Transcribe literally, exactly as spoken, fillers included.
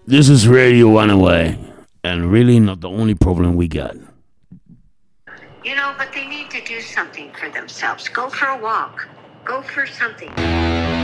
This is Radio One Away, and really not the only problem we got. You know, but they need to do something for themselves. Go for a walk. Go for something.